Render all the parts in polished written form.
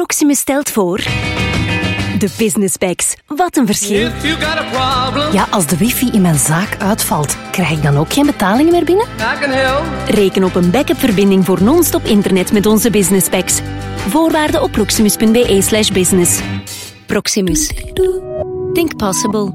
Proximus stelt voor... De Business Packs. Wat een verschil. Ja, als de wifi in mijn zaak uitvalt, krijg ik dan ook geen betalingen meer binnen? Reken op een backup-verbinding voor non-stop internet met onze Business Packs. Voorwaarden op proximus.be/business. Proximus. Think possible.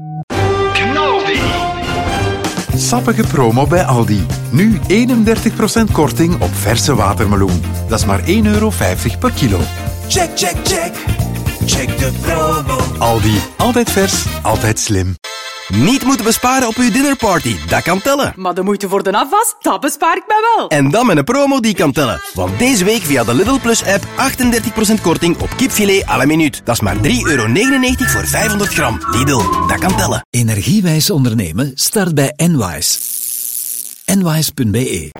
Sappige promo bij Aldi. Nu 31% korting op verse watermeloen. Dat is maar €1,50 per kilo. Check, check, check. Check de promo. Aldi. Altijd vers, altijd slim. Niet moeten besparen op uw dinnerparty, dat kan tellen. Maar de moeite voor de afwas, dat bespaar ik mij wel. En dan met een promo die kan tellen. Want deze week via de Lidl Plus app 38% korting op kipfilet à la minuut. Dat is maar €3,99 voor 500 gram. Lidl, dat kan tellen. Energiewijs ondernemen start bij Enwise. Enwise.be.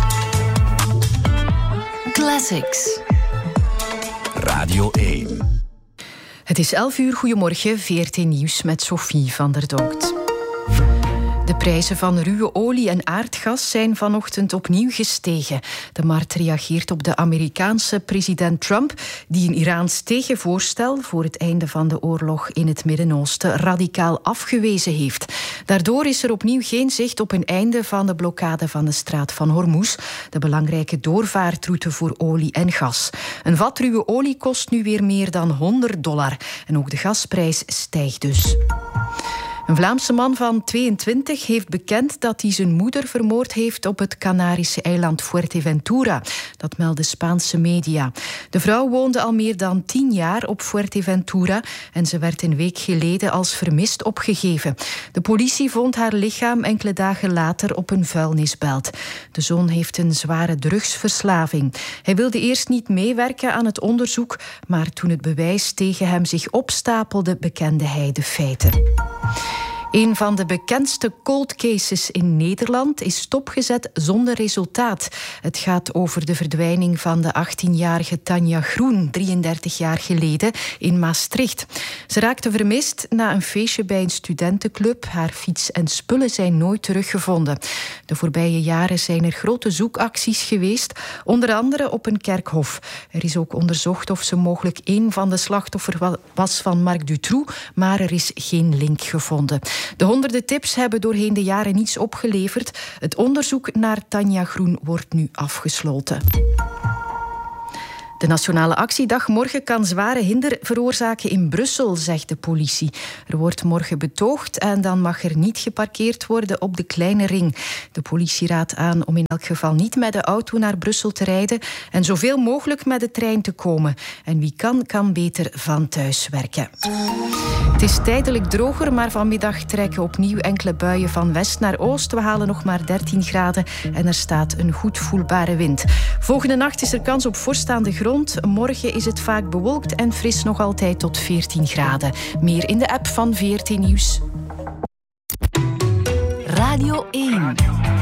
Classics. Radio 1. Het is 11 uur, goedemorgen, VRT Nieuws met Sophie van der Donkt. De prijzen van ruwe olie en aardgas zijn vanochtend opnieuw gestegen. De markt reageert op de Amerikaanse president Trump, die een Iraans tegenvoorstel voor het einde van de oorlog in het Midden-Oosten radicaal afgewezen heeft. Daardoor is er opnieuw geen zicht op een einde van de blokkade van de straat van Hormuz, de belangrijke doorvaartroute voor olie en gas. Een vat ruwe olie kost nu weer meer dan $100 en ook de gasprijs stijgt dus. Een Vlaamse man van 22 heeft bekend dat hij zijn moeder vermoord heeft op het Canarische eiland Fuerteventura. Dat melden Spaanse media. De vrouw woonde al meer dan 10 jaar op Fuerteventura en ze werd een week geleden als vermist opgegeven. De politie vond haar lichaam enkele dagen later op een vuilnisbelt. De zoon heeft een zware drugsverslaving. Hij wilde eerst niet meewerken aan het onderzoek, maar toen het bewijs tegen hem zich opstapelde, bekende hij de feiten. Een van de bekendste cold cases in Nederland is stopgezet zonder resultaat. Het gaat over de verdwijning van de 18-jarige Tanja Groen, 33 jaar geleden, in Maastricht. Ze raakte vermist na een feestje bij een studentenclub. Haar fiets en spullen zijn nooit teruggevonden. De voorbije jaren zijn er grote zoekacties geweest, onder andere op een kerkhof. Er is ook onderzocht of ze mogelijk een van de slachtoffers was van Marc Dutroux, maar er is geen link gevonden. De honderden tips hebben doorheen de jaren niets opgeleverd. Het onderzoek naar Tanja Groen wordt nu afgesloten. De Nationale Actiedag morgen kan zware hinder veroorzaken in Brussel, zegt de politie. Er wordt morgen betoogd en dan mag er niet geparkeerd worden op de kleine ring. De politie raadt aan om in elk geval niet met de auto naar Brussel te rijden en zoveel mogelijk met de trein te komen. En wie kan beter van thuis werken. Het is tijdelijk droger, maar vanmiddag trekken opnieuw enkele buien van west naar oost. We halen nog maar 13 graden en er staat een goed voelbare wind. Volgende nacht is er kans op vorst aan de grond. Morgen is het vaak bewolkt en fris nog altijd tot 14 graden. Meer in de app van VRT Nieuws. Radio 1.